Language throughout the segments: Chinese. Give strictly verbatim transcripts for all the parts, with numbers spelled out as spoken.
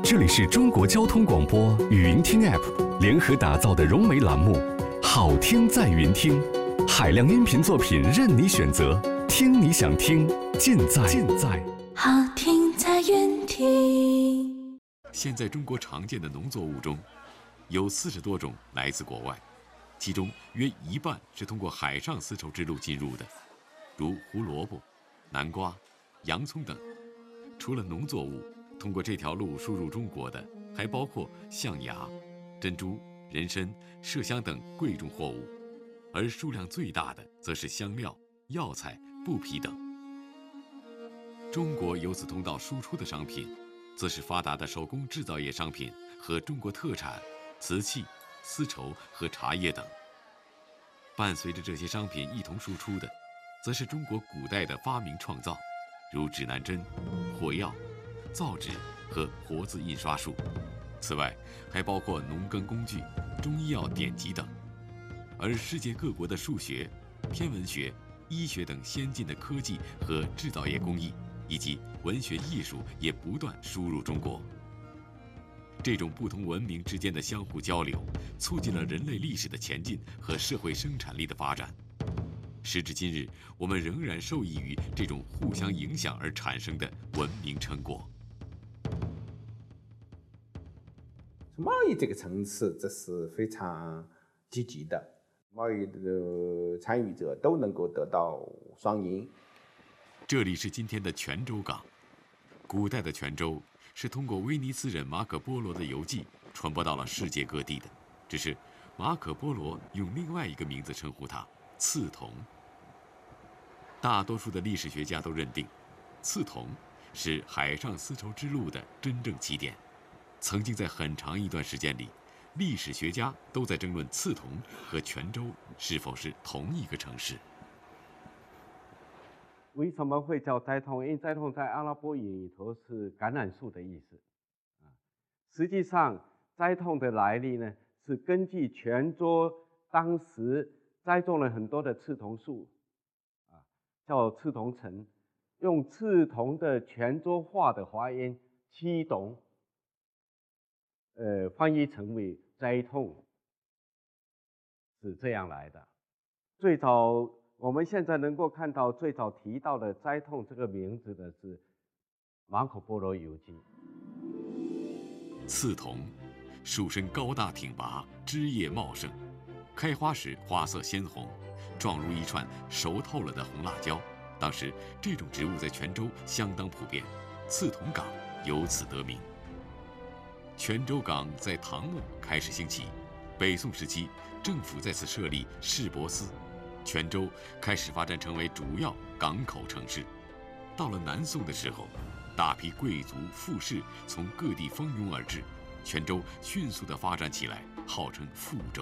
这里是中国交通广播语音听 App 联合打造的融媒栏目《好听在云听》，海量音频作品任你选择，听你想听，尽在尽在好听在云听。 现在中国常见的农作物中，有四十多种来自国外，其中约一半是通过海上丝绸之路进入的，如胡萝卜、南瓜、洋葱等。除了农作物，通过这条路输入中国的，还包括象牙、珍珠、人参、麝香等贵重货物，而数量最大的则是香料、药材、布匹等。中国由此通道输出的商品，则是发达的手工制造业商品和中国特产、瓷器、丝绸和茶叶等。伴随着这些商品一同输出的，则是中国古代的发明创造，如指南针、火药、造纸和活字印刷术。此外，还包括农耕工具、中医药典籍等。而世界各国的数学、天文学、医学等先进的科技和制造业工艺，以及文学艺术也不断输入中国。这种不同文明之间的相互交流，促进了人类历史的前进和社会生产力的发展。时至今日，我们仍然受益于这种互相影响而产生的文明成果。 贸易这个层次，这是非常积极的，贸易的参与者都能够得到双赢。 这里是今天的泉州港。古代的泉州是通过威尼斯人马可波罗的游记传播到了世界各地的，只是马可波罗用另外一个名字称呼它——刺桐。大多数的历史学家都认定，刺桐是海上丝绸之路的真正起点。曾经在很长一段时间里，历史学家都在争论刺桐和泉州是否是同一个城市。 为什么会叫斋通？因为斋通在阿拉伯语里头是橄榄树的意思。实际上，斋通的来历呢，是根据泉州当时栽种了很多的刺桐树，啊，叫刺桐城，用刺桐的泉州话的发音“七桐”。呃，翻译成为斋通，是这样来的。最早我们现在能够看到最早提到的斋通这个名字的是马可波罗游记。 刺桐树身高大挺拔，枝叶茂盛，开花时花色鲜红，状如一串熟透了的红辣椒。当时这种植物在泉州相当普遍，刺桐港由此得名。泉州港在唐末开始兴起，北宋时期政府在此设立市舶司，泉州开始发展成为主要港口城市。到了南宋的时候，大批贵族富士从各地蜂拥而至，泉州迅速地发展起来，号称富州。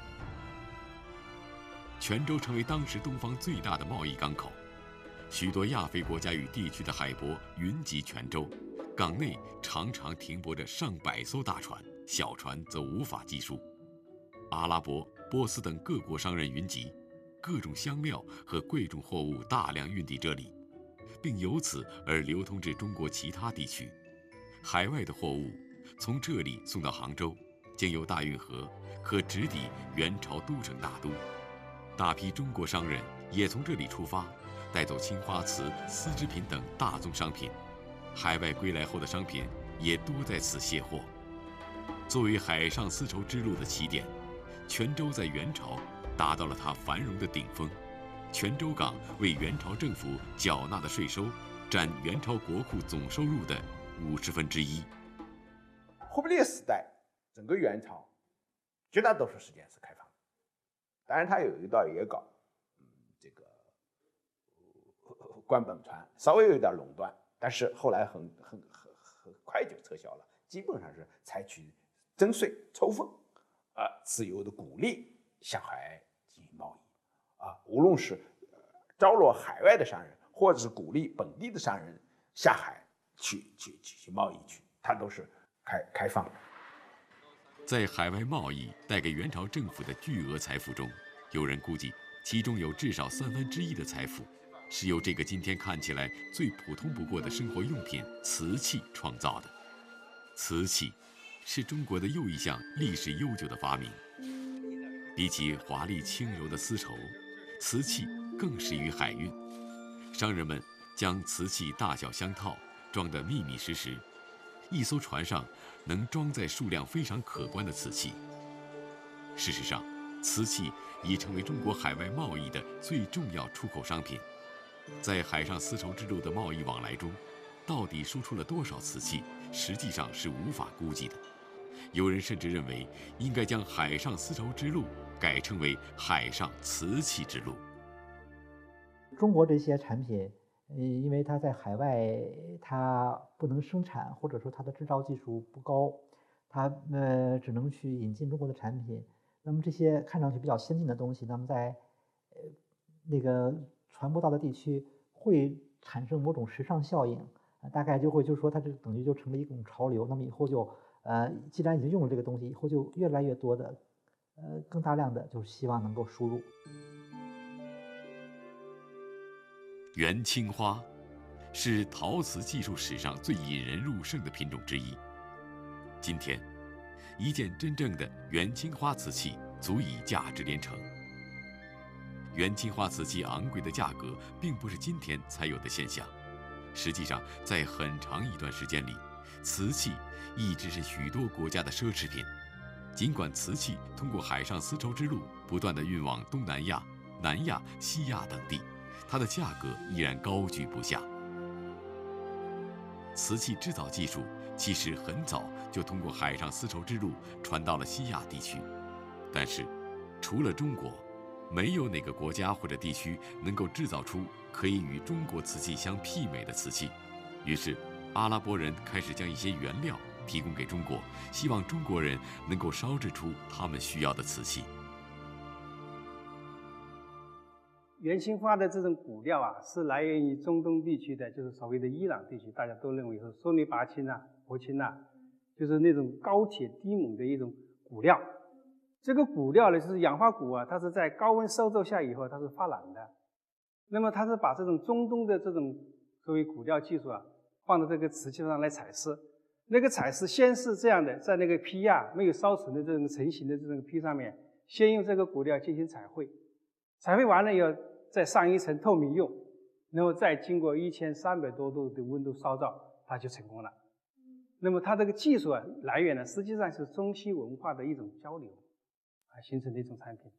泉州成为当时东方最大的贸易港口，许多亚非国家与地区的海舶云集泉州。港内常常停泊着上百艘大船，小船则无法计数。阿拉伯、波斯等各国商人云集，各种香料和贵重货物大量运抵这里，并由此而流通至中国其他地区。海外的货物从这里送到杭州，经由大运河，可直抵元朝都城大都。大批中国商人也从这里出发，带走青花瓷、丝织品等大宗商品。海外归来后的商品也多在此卸货。作为海上丝绸之路的起点，泉州在元朝达到了它繁荣的顶峰。泉州港为元朝政府缴纳的税收占元朝国库总收入的五十分之一。 忽必烈时代，整个元朝绝大多数时间是开放的，当然它有一段也搞，嗯，这个官本船稍微有一点垄断。但是后来很很很很快就撤销了，基本上是采取征税、抽俸，啊、呃，自由的鼓励向海进行贸易，啊，无论是招揽海外的商人，或者是鼓励本地的商人下海去去去去贸易去，它都是开开放的。 在海外贸易带给元朝政府的巨额财富中，有人估计其中有至少三分之一的财富是由这个今天看起来最普通不过的生活用品瓷器创造的。 瓷器是中国的又一项历史悠久的发明。比起华丽轻柔的丝绸，瓷器更适于海运。商人们将瓷器大小相套，装得密密实实。一艘船上能装载数量非常可观的瓷器。事实上，瓷器已成为中国海外贸易的最重要出口商品。在海上丝绸之路的贸易往来中，到底输出了多少瓷器，实际上是无法估计的。有人甚至认为，应该将海上丝绸之路改称为海上瓷器之路。 中国这些产品，呃，因为它在海外它不能生产，或者说它的制造技术不高，它呃只能去引进中国的产品。那么这些看上去比较先进的东西，那么在呃那个传播到的地区会产生某种时尚效应，呃、大概就会就是说它这等于就成了一种潮流。那么以后就呃既然已经用了这个东西，以后就越来越多的呃更大量的就是希望能够输入。 元青花是陶瓷技术史上最引人入胜的品种之一。今天，一件真正的元青花瓷器足以价值连城。元青花瓷器昂贵的价格并不是今天才有的现象，实际上，在很长一段时间里，瓷器一直是许多国家的奢侈品。尽管瓷器通过海上丝绸之路不断地运往东南亚、南亚、西亚等地，它的价格依然高居不下。瓷器制造技术其实很早就通过海上丝绸之路传到了西亚地区，但是，除了中国，没有哪个国家或者地区能够制造出可以与中国瓷器相媲美的瓷器。于是，阿拉伯人开始将一些原料提供给中国，希望中国人能够烧制出他们需要的瓷器。 元青花的这种骨料啊，是来源于中东地区的，就是所谓的伊朗地区，大家都认为是苏尼拔青啊、铂青啊，就是那种高铁低锰的一种骨料。这个骨料呢，就是氧化钴啊，它是在高温烧皱下以后，它是发蓝的。那么它是把这种中东的这种所谓骨料技术啊，放到这个瓷器上来彩丝。那个彩丝先是这样的，在那个坯啊没有烧成的这种成型的这种坯上面，先用这个骨料进行彩绘，彩绘完了以后再上一层透明釉，然后再经过一千三百多度的温度烧造，它就成功了。那么它这个技术啊来源呢，实际上是中西文化的一种交流啊形成的一种产品。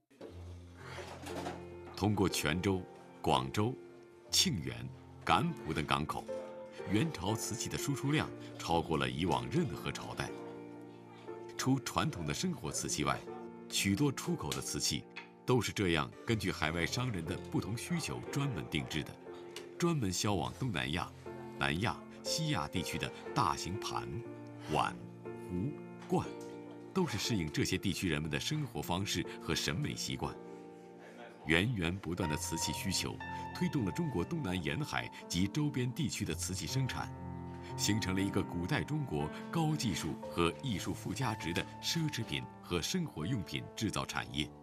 通过泉州、广州、庆元、甘浦等港口，元朝瓷器的输出量超过了以往任何朝代。除传统的生活瓷器外，许多出口的瓷器都是这样根据海外商人的不同需求专门定制的，专门销往东南亚、南亚、西亚地区的大型盘、碗、壶、罐，都是适应这些地区人们的生活方式和审美习惯。源源不断的瓷器需求，推动了中国东南沿海及周边地区的瓷器生产，形成了一个古代中国高技术和艺术附加值的奢侈品和生活用品制造产业。